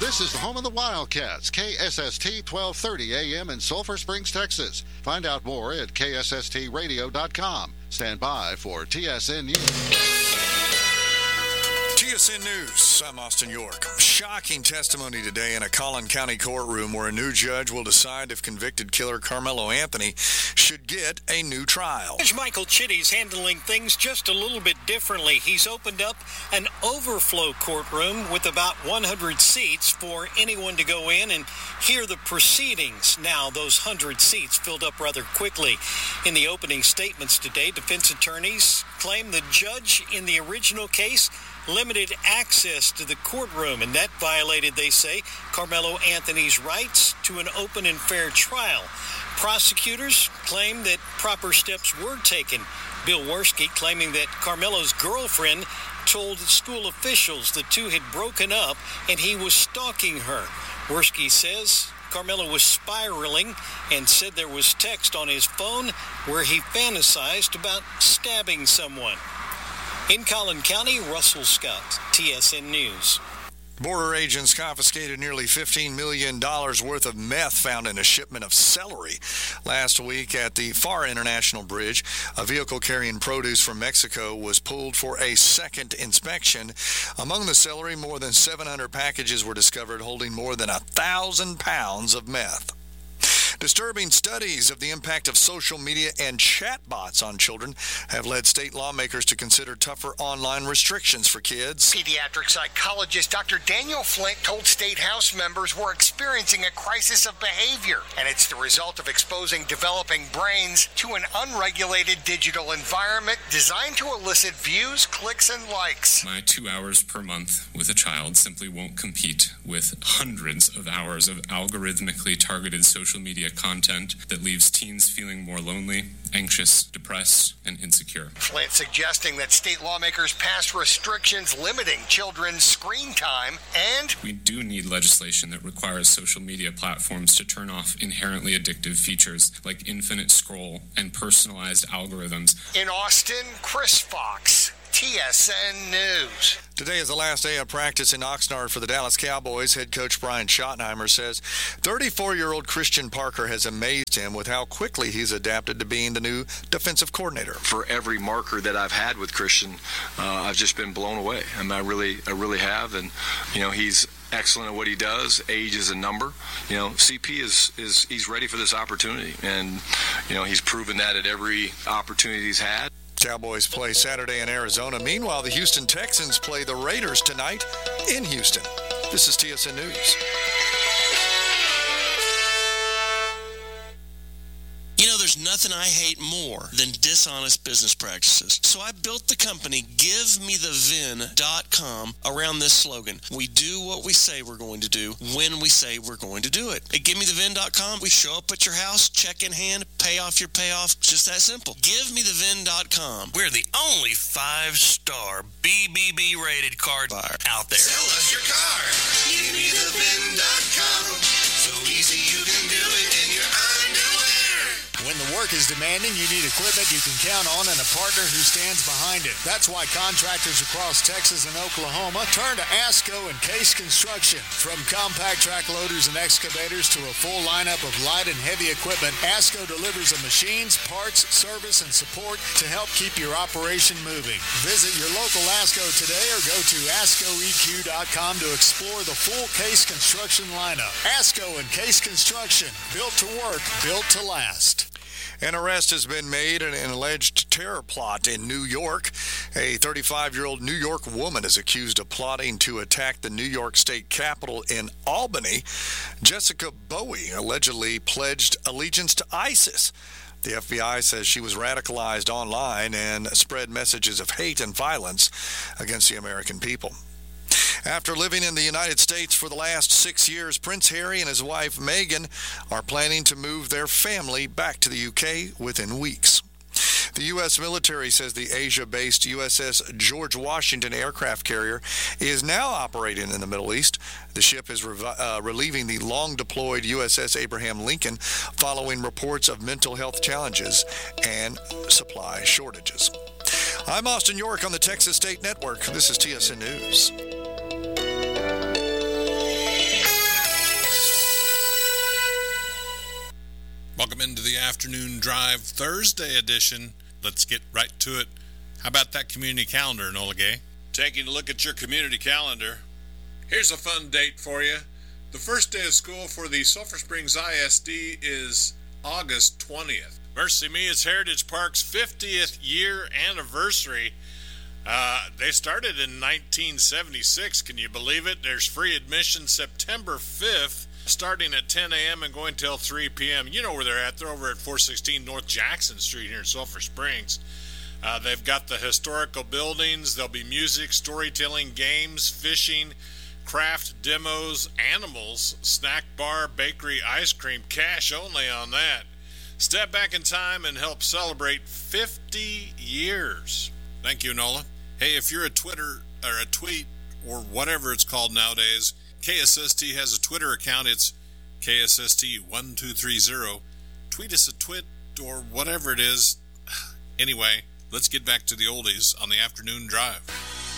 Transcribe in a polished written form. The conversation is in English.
This is the home of the Wildcats, KSST 1230 AM in Sulphur Springs, Texas. Find out more at ksstradio.com. Stand by for TSN News. TSN News, I'm Austin York. Shocking testimony today in a Collin County courtroom where a new judge will decide if convicted killer Carmelo Anthony should get a new trial. Judge Michael Chitty's handling things just a little bit differently. He's opened up an overflow courtroom with about 100 seats for anyone to go in and hear the proceedings. Now, those 100 seats filled up rather quickly. In the opening statements today, defense attorneys claim the judge in the original case limited access to the courtroom, and that violated, they say, Carmelo Anthony's rights to an open and fair trial. Prosecutors claim that proper steps were taken. Bill Worski claiming that Carmelo's girlfriend told school officials the two had broken up and he was stalking her. Worski says Carmelo was spiraling and said there was text on his phone where he fantasized about stabbing someone. In Collin County, Russell Scott, TSN News. Border agents confiscated nearly $15 million worth of meth found in a shipment of celery last week at the Far International Bridge. A vehicle carrying produce from Mexico was pulled for a second inspection. Among the celery, more than 700 packages were discovered holding more than 1,000 pounds of meth. Disturbing studies of the impact of social media and chatbots on children have led state lawmakers to consider tougher online restrictions for kids. Pediatric psychologist Dr. Daniel Flint told state House members we're experiencing a crisis of behavior, and it's the result of exposing developing brains to an unregulated digital environment designed to elicit views, clicks, and likes. My 2 hours per month with a child simply won't compete with hundreds of hours of algorithmically targeted social media content that leaves teens feeling more lonely, anxious, depressed, and insecure. Flint suggesting that state lawmakers pass restrictions limiting children's screen time, and we do need legislation that requires social media platforms to turn off inherently addictive features like infinite scroll and personalized algorithms. In Austin, Chris Fox, TSN News. Today is the last day of practice in Oxnard for the Dallas Cowboys. Head coach Brian Schottenheimer says 34-year-old Christian Parker has amazed him with how quickly he's adapted to being the new defensive coordinator. For every marker that I've had with Christian, I've just been blown away. I mean, I really have. And, he's excellent at what he does. Age is a number. CP he's ready for this opportunity. And, he's proven that at every opportunity he's had. Cowboys play Saturday in Arizona. Meanwhile, the Houston Texans play the Raiders tonight in Houston. This is TSN News. There's nothing I hate more than dishonest business practices. So I built the company GiveMeTheVin.com around this slogan. We do what we say we're going to do when we say we're going to do it. At GiveMeTheVin.com, we show up at your house, check in hand, pay off your payoff. Just that simple. GiveMeTheVin.com. We're the only 5-star BBB rated car buyer out there. Sell us your car. GiveMeTheVin.com. So easy you can do it in your underwear. When the work is demanding, you need equipment you can count on and a partner who stands behind it. That's why contractors across Texas and Oklahoma turn to ASCO and Case Construction. From compact track loaders and excavators to a full lineup of light and heavy equipment, ASCO delivers the machines, parts, service, and support to help keep your operation moving. Visit your local ASCO today or go to ASCOEQ.com to explore the full Case Construction lineup. ASCO and Case Construction, built to work, built to last. An arrest has been made in an alleged terror plot in New York. A 35-year-old New York woman is accused of plotting to attack the New York State Capitol in Albany. Jessica Bowie allegedly pledged allegiance to ISIS. The FBI says she was radicalized online and spread messages of hate and violence against the American people. After living in the United States for the last 6 years, Prince Harry and his wife Meghan are planning to move their family back to the UK within weeks. The U.S. military says the Asia-based USS George Washington aircraft carrier is now operating in the Middle East. The ship is relieving the long-deployed USS Abraham Lincoln following reports of mental health challenges and supply shortages. I'm Austin York on the Texas State Network. This is TSN News. Afternoon Drive Thursday edition. Let's get right to it. How about that community calendar, Nola Gay? Taking a look at your community calendar. Here's a fun date for you. The first day of school for the Sulphur Springs ISD is August 20th. Mercy me, it's Heritage Park's 50th year anniversary. They started in 1976. Can you believe it? There's free admission September 5th, starting at 10 a.m. and going till 3 p.m. You know where they're at. They're over at 416 North Jackson Street here in Sulphur Springs. They've got the historical buildings. There'll be music, storytelling, games, fishing, craft demos, animals, snack bar, bakery, ice cream, cash only on that. Step back in time and help celebrate 50 years. Thank you, Nola. Hey, if you're a Twitter or a tweet or whatever it's called nowadays, KSST has a Twitter account. It's KSST1230. Tweet us a twit or whatever it is. Anyway, let's get back to the oldies on the afternoon drive.